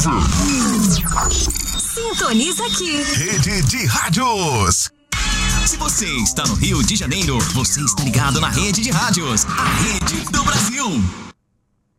Sintoniza aqui. Rede de Rádios. Se você está no Rio de Janeiro, você está ligado na Rede de Rádios, a rede do Brasil.